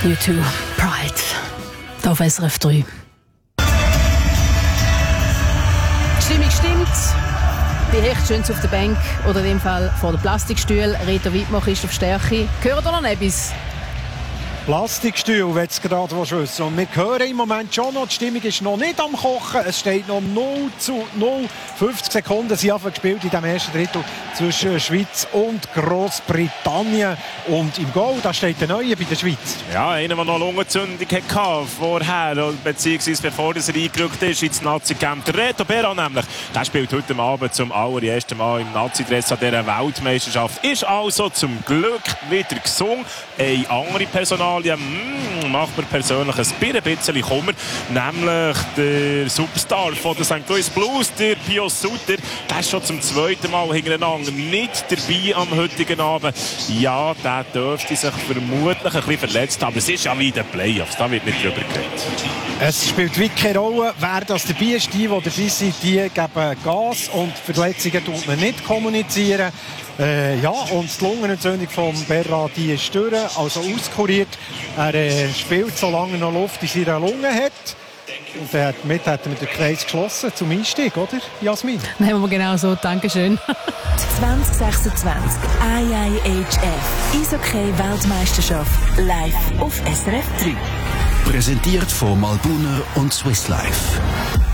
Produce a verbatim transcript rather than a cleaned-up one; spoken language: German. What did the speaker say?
U zwei, Pride. Hier auf S R F drei. Die Stimmung stimmt. Bei Hecht schön auf der Bank oder in dem Fall vor der Plastikstuhl. Reto Wittmer, Christoph Stärchi. Gehört ihr noch etwas? Plastikstuhl, wenn du gerade wissen. Und wir hören im Moment schon noch, die Stimmung ist noch nicht am Kochen. Es steht noch null zu null. fünfzig Sekunden sind einfach gespielt in dem ersten Drittel zwischen Schweiz und Großbritannien. Und im Goal, da steht der Neue bei der Schweiz. Ja, einer, der noch eine Lungenentzündung hatte vorher, beziehungsweise bevor er eingerückt ist ins Nazi-Camp. Der Reto Berra nämlich, der spielt heute Abend zum allerersten Mal im Nazi-Dress an dieser Weltmeisterschaft. Ist also zum Glück wieder gesungen. Eine andere Personalie mm, macht mir persönlich ein bisschen Kummer. Nämlich der Superstar von der Sankt Louis Blues, der Pio Suter. Der ist schon zum zweiten Mal hintereinander nicht dabei am heutigen Abend. Ja, der dürfte sich vermutlich ein bisschen verletzt haben. Es ist ja wieder Playoffs, da wird nicht drüber geredet. Es spielt wirklich keine Rolle, wer das dabei ist. Die, die dabei sind, die geben Gas und Verletzungen tut man nicht kommunizieren. Äh, ja, und die Lungenentzündung von Berra, die ist durch, also auskuriert. Er äh, spielt, solange er noch Luft in seiner Lunge hat. Und damit hat er den Kreis geschlossen zum Einstieg, oder, Jasmin? Nehmen wir genau so. Dankeschön. zwanzig sechsundzwanzig I I H F Eishockey-Weltmeisterschaft live auf S R F drei. Präsentiert von Malbuner und Swiss Life.